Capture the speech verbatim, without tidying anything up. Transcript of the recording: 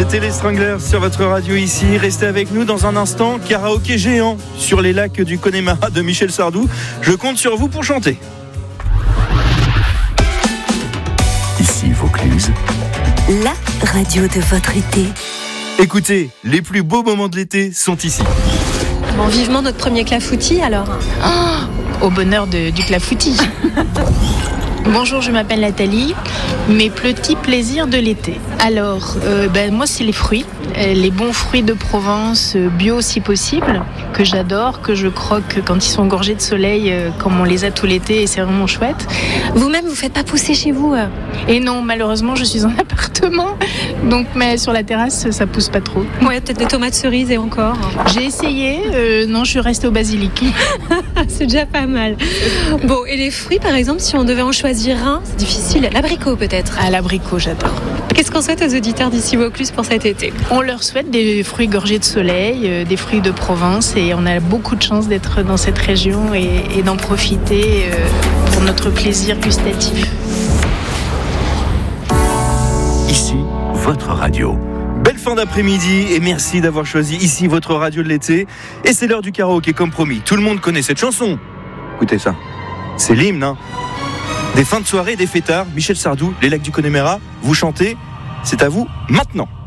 C'était les Stranglers sur votre radio ici. Restez avec nous dans un instant. Karaoké géant sur les lacs du Connemara de Michel Sardou. Je compte sur vous pour chanter. Ici Vaucluse, la radio de votre été. Écoutez, les plus beaux moments de l'été sont ici. Bon, vivement notre premier clafoutis alors. Oh, au bonheur de, du clafoutis. Bonjour, je m'appelle Nathalie. Mes petits plaisirs de l'été. Alors, euh, ben, moi, c'est les fruits. Les bons fruits de Provence, bio si possible, que j'adore, que je croque quand ils sont gorgés de soleil, comme on les a tout l'été, et c'est vraiment chouette. Vous-même, vous ne faites pas pousser chez vous? Et non, malheureusement, je suis en appartement, donc mais sur la terrasse, ça pousse pas trop. Ouais, peut-être des tomates cerises et encore. J'ai essayé, euh, non, je suis restée au basilic. C'est déjà pas mal. Bon, et les fruits, par exemple, si on devait en choisir un, c'est difficile. L'abricot, peut-être. Ah, l'abricot, j'adore. Qu'est-ce qu'on souhaite aux auditeurs d'ici Vaucluse pour cet été? On leur souhaite des fruits gorgés de soleil, euh, des fruits de Provence, et on a beaucoup de chance d'être dans cette région et, et d'en profiter euh, pour notre plaisir gustatif. ici votre radio. Belle fin d'après-midi et merci d'avoir choisi ici votre radio de l'été. Et c'est l'heure du karaoké comme promis. Tout le monde connaît cette chanson. Écoutez ça. C'est l'hymne, hein. Des fins de soirée, des fêtards, Michel Sardou, les lacs du Connemara, vous chantez. C'est à vous maintenant.